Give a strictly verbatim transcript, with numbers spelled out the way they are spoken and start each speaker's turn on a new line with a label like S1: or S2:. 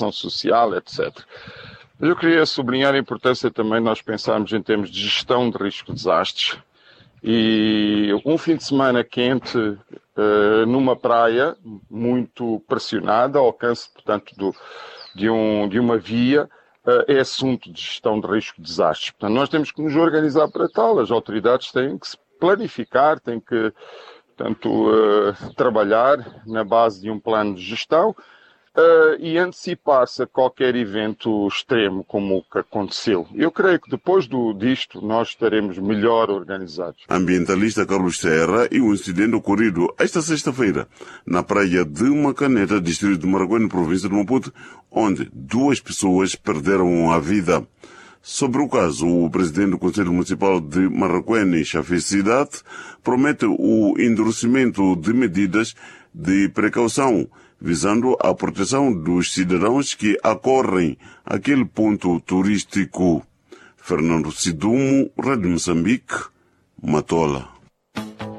S1: ação social, etcétera. Mas eu queria sublinhar a importância também de nós pensarmos em termos de gestão de risco de desastres. E um fim de semana quente uh, numa praia muito pressionada, ao alcance, portanto, do, de, um, de uma via, uh, é assunto de gestão de risco de desastres. Portanto, nós temos que nos organizar para tal. As autoridades têm que se planificar, têm que, portanto, uh, trabalhar na base de um plano de gestão. Uh, e antecipar-se a qualquer evento extremo como o que aconteceu. Eu creio que depois do, disto nós estaremos melhor organizados.
S2: Ambientalista Carlos Serra e um incidente ocorrido esta sexta-feira na praia de Macaneta, distrito de Maraguene, província de Maputo, onde duas pessoas perderam a vida. Sobre o caso, o presidente do Conselho Municipal de Maraguene, Chafé Cidade, promete o endurecimento de medidas de precaução visando a proteção dos cidadãos que acorrem àquele ponto turístico. Fernando Sidumo, Rádio Moçambique, Matola.